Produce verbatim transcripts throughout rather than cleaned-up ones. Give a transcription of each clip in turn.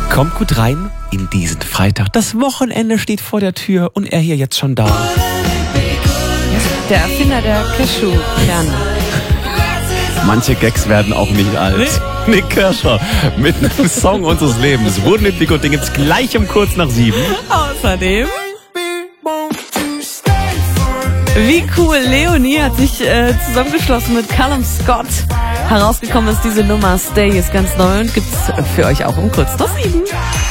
Kommt gut rein in diesen Freitag. Das Wochenende steht vor der Tür und er hier jetzt schon da. Der Erfinder der Cashew-Kerne. Manche Gags werden auch nicht alt. Nee. Nick Kershaw mit einem Song unseres Lebens. Rudenlieb und Ding gibt's gleich um kurz nach sieben. Außerdem... Wie cool, Leonie hat sich äh, zusammengeschlossen mit Callum Scott. Herausgekommen ist diese Nummer Stay, ist ganz neu und gibt's für euch auch um kurz nach sieben.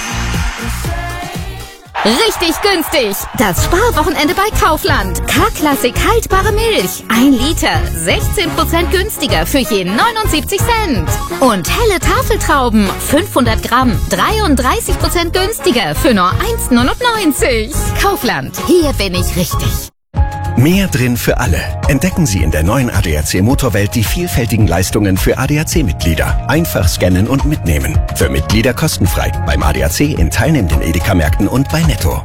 Richtig günstig. Das Sparwochenende bei Kaufland. K-Klassik haltbare Milch. Ein Liter. sechzehn Prozent günstiger für je neunundsiebzig Cent. Und helle Tafeltrauben. fünfhundert Gramm. dreiunddreißig Prozent günstiger für nur eins neunundneunzig. Kaufland. Hier bin ich richtig. Mehr drin für alle. Entdecken Sie in der neuen A D A C Motorwelt die vielfältigen Leistungen für A D A C-Mitglieder. Einfach scannen und mitnehmen. Für Mitglieder kostenfrei. Beim A D A C in teilnehmenden Edeka-Märkten und bei Netto.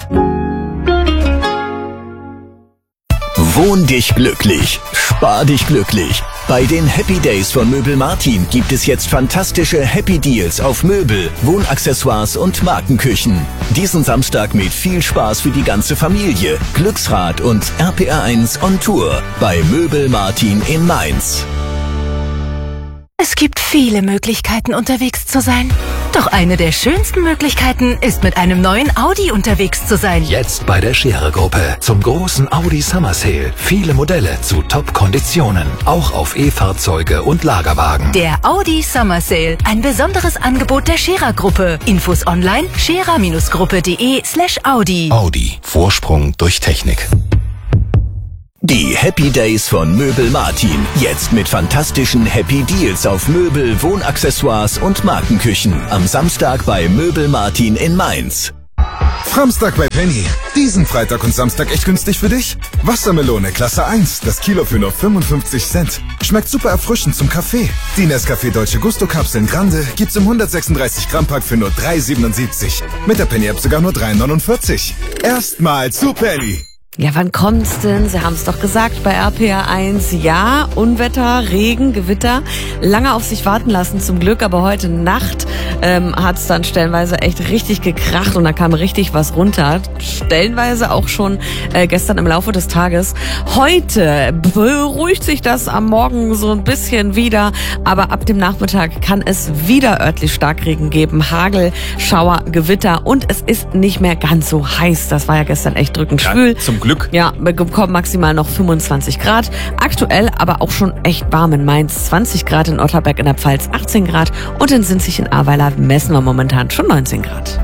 Wohn dich glücklich. Spar dich glücklich. Bei den Happy Days von Möbel Martin gibt es jetzt fantastische Happy Deals auf Möbel, Wohnaccessoires und Markenküchen. Diesen Samstag mit viel Spaß für die ganze Familie. Glücksrad und R P R eins on Tour bei Möbel Martin in Mainz. Es gibt viele Möglichkeiten, unterwegs zu sein. Doch eine der schönsten Möglichkeiten ist, mit einem neuen Audi unterwegs zu sein. Jetzt bei der Scherer-Gruppe zum großen Audi Summer Sale. Viele Modelle zu Top-Konditionen. Auch auf E-Fahrzeuge und Lagerwagen. Der Audi Summer Sale. Ein besonderes Angebot der Scherer-Gruppe. Infos online scherer-gruppe.de slash Audi. Audi. Vorsprung durch Technik. Die Happy Days von Möbel Martin. Jetzt mit fantastischen Happy Deals auf Möbel, Wohnaccessoires und Markenküchen. Am Samstag bei Möbel Martin in Mainz. Samstag bei Penny. Diesen Freitag und Samstag echt günstig für dich? Wassermelone Klasse eins, das Kilo für nur fünfundfünfzig Cent. Schmeckt super erfrischend zum Kaffee. Die Nescafé Dolce Gusto Kapseln Grande gibt's im hundertsechsunddreißig Gramm Pack für nur drei siebenundsiebzig. Mit der Penny App sogar nur drei neunundvierzig. Erstmal zu Penny. Ja, wann kommt's denn? Sie haben es doch gesagt bei R P R eins. Ja, Unwetter, Regen, Gewitter. Lange auf sich warten lassen zum Glück, aber heute Nacht ähm, hat's dann stellenweise echt richtig gekracht und da kam richtig was runter. Stellenweise auch schon äh, gestern im Laufe des Tages. Heute beruhigt sich das am Morgen so ein bisschen wieder, aber ab dem Nachmittag kann es wieder örtlich Starkregen geben. Hagel, Schauer, Gewitter und es ist nicht mehr ganz so heiß. Das war ja gestern echt drückend schwül. Ja, zum Glück. Ja, wir bekommen maximal noch fünfundzwanzig Grad. Aktuell aber auch schon echt warm in Mainz. zwanzig Grad in Otterberg in der Pfalz, achtzehn Grad. Und in Sinzig in Ahrweiler messen wir momentan schon neunzehn Grad.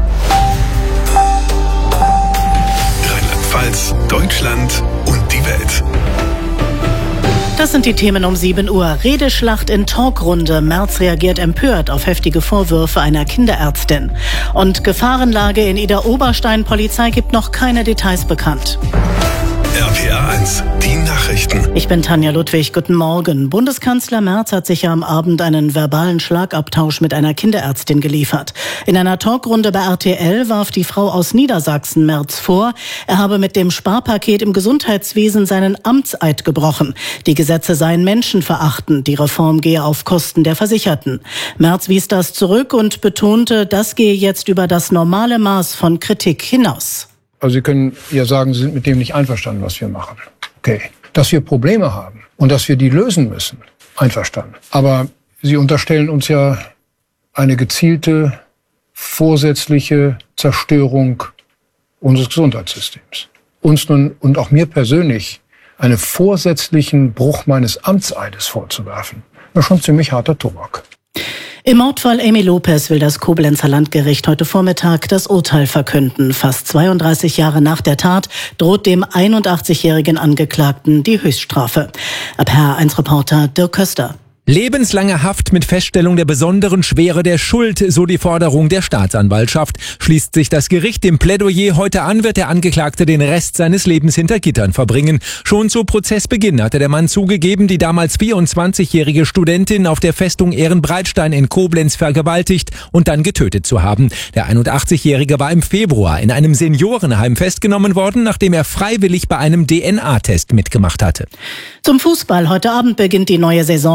Rheinland-Pfalz, Deutschland und die Welt. Das sind die Themen um sieben Uhr. Redeschlacht in Talkrunde. Merz reagiert empört auf heftige Vorwürfe einer Kinderärztin. Und Gefahrenlage in Idar-Oberstein. Polizei gibt noch keine Details bekannt. R P R eins, die Nachrichten. Ich bin Tanja Ludwig, guten Morgen. Bundeskanzler Merz hat sich ja am Abend einen verbalen Schlagabtausch mit einer Kinderärztin geliefert. In einer Talkrunde bei R T L warf die Frau aus Niedersachsen Merz vor, er habe mit dem Sparpaket im Gesundheitswesen seinen Amtseid gebrochen. Die Gesetze seien menschenverachtend, die Reform gehe auf Kosten der Versicherten. Merz wies das zurück und betonte, das gehe jetzt über das normale Maß von Kritik hinaus. Also Sie können ja sagen, Sie sind mit dem nicht einverstanden, was wir machen. Okay. Dass wir Probleme haben und dass wir die lösen müssen, einverstanden. Aber Sie unterstellen uns ja eine gezielte, vorsätzliche Zerstörung unseres Gesundheitssystems. Uns nun und auch mir persönlich einen vorsätzlichen Bruch meines Amtseides vorzuwerfen, ist schon ziemlich harter Tobak. Im Mordfall Amy Lopez will das Koblenzer Landgericht heute Vormittag das Urteil verkünden. Fast zweiunddreißig Jahre nach der Tat droht dem einundachtzigjährigen Angeklagten die Höchststrafe. R P R eins Reporter Dirk Köster. Lebenslange Haft mit Feststellung der besonderen Schwere der Schuld, so die Forderung der Staatsanwaltschaft. Schließt sich das Gericht dem Plädoyer heute an, wird der Angeklagte den Rest seines Lebens hinter Gittern verbringen. Schon zu Prozessbeginn hatte der Mann zugegeben, die damals vierundzwanzigjährige Studentin auf der Festung Ehrenbreitstein in Koblenz vergewaltigt und dann getötet zu haben. Der einundachtzigjährige war im Februar in einem Seniorenheim festgenommen worden, nachdem er freiwillig bei einem D N A-Test mitgemacht hatte. Zum Fußball. Heute Abend beginnt die neue Saison in Liga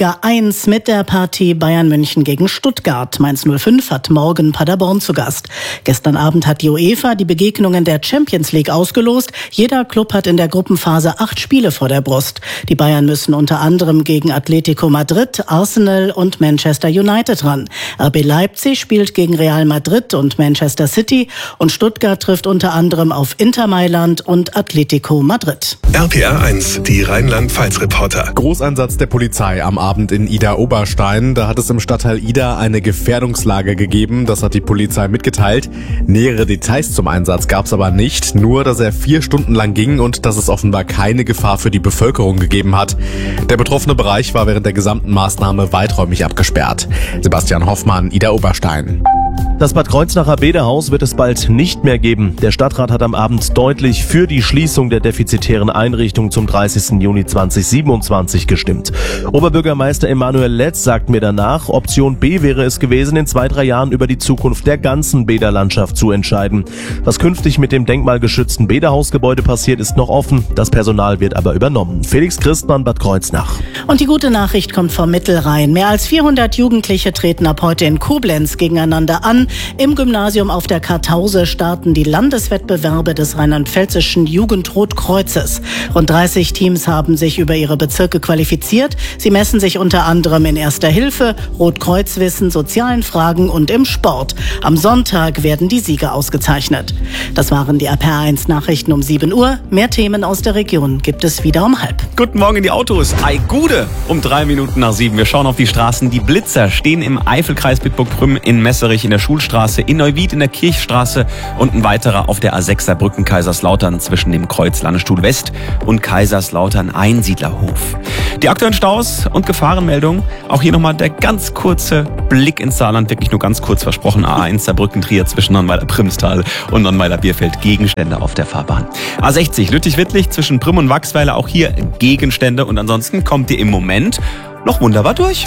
Liga eins mit der Partie Bayern München gegen Stuttgart. Mainz null fünf hat morgen Paderborn zu Gast. Gestern Abend hat die UEFA die Begegnungen der Champions League ausgelost. Jeder Club hat in der Gruppenphase acht Spiele vor der Brust. Die Bayern müssen unter anderem gegen Atletico Madrid, Arsenal und Manchester United ran. R B Leipzig spielt gegen Real Madrid und Manchester City und Stuttgart trifft unter anderem auf Inter Mailand und Atletico Madrid. R P R eins, die Rheinland-Pfalz-Reporter. Großeinsatz der Polizei am Abend in Idar-Oberstein. Da hat es im Stadtteil Idar eine Gefährdungslage gegeben. Das hat die Polizei mitgeteilt. Nähere Details zum Einsatz gab es aber nicht. Nur, dass er vier Stunden lang ging und dass es offenbar keine Gefahr für die Bevölkerung gegeben hat. Der betroffene Bereich war während der gesamten Maßnahme weiträumig abgesperrt. Sebastian Hoffmann, Idar-Oberstein. Das Bad Kreuznacher Bäderhaus wird es bald nicht mehr geben. Der Stadtrat hat am Abend deutlich für die Schließung der defizitären Einrichtung zum dreißigsten Juni zweitausendsiebenundzwanzig gestimmt. Oberbürgermeister Emanuel Letz sagt mir danach, Option B wäre es gewesen, in zwei, drei Jahren über die Zukunft der ganzen Bäderlandschaft zu entscheiden. Was künftig mit dem denkmalgeschützten Bäderhausgebäude passiert, ist noch offen. Das Personal wird aber übernommen. Felix Christmann, Bad Kreuznach. Und die gute Nachricht kommt vom Mittelrhein. Mehr als vierhundert Jugendliche treten ab heute in Koblenz gegeneinander an. Im Gymnasium auf der Kartause starten die Landeswettbewerbe des rheinland-pfälzischen Jugendrotkreuzes. Rund dreißig Teams haben sich über ihre Bezirke qualifiziert. Sie messen sich unter anderem in Erster Hilfe, Rotkreuzwissen, sozialen Fragen und im Sport. Am Sonntag werden die Sieger ausgezeichnet. Das waren die R P R eins Nachrichten um sieben Uhr. Mehr Themen aus der Region gibt es wieder um halb. Guten Morgen in die Autos. Ei Gude um drei Minuten nach sieben. Wir schauen auf die Straßen. Die Blitzer stehen im Eifelkreis Bitburg-Prüm, in Messerich in der Schulstraße, in Neuwied in der Kirchstraße und ein weiterer auf der A sechs Saarbrücken Kaiserslautern zwischen dem Kreuz Landstuhl West und Kaiserslautern Einsiedlerhof. Die aktuellen Staus und Gefahrenmeldungen. Auch hier nochmal der ganz kurze Blick ins Saarland, wirklich nur ganz kurz versprochen. A eins Saarbrücken-Trier zwischen Nonnweiler-Primstal und Nonnweiler-Bierfeld. Gegenstände auf der Fahrbahn. A sechzig Lüttich-Wittlich zwischen Prüm und Wachsweiler. Auch hier Gegenstände und ansonsten kommt ihr im Moment noch wunderbar durch.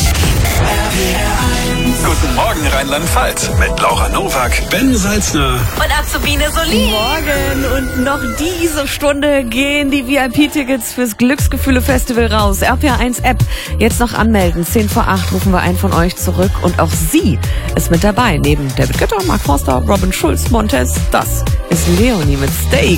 Guten Morgen Rheinland-Pfalz mit Laura Nowak, Ben Salzner und Azubine Solin. Morgen und noch diese Stunde gehen die V I P-Tickets fürs Glücksgefühle-Festival raus. R P R eins App. Jetzt noch anmelden. zehn vor acht rufen wir einen von euch zurück und auch sie ist mit dabei. Neben David Götter, Mark Forster, Robin Schulz, Montez. Das ist Leonie mit Stay.